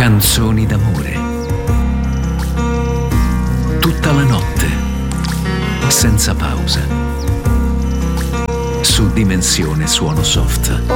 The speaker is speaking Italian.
Canzoni d'amore. Tutta la notte, senza pausa. Su Dimensione Suono Soft.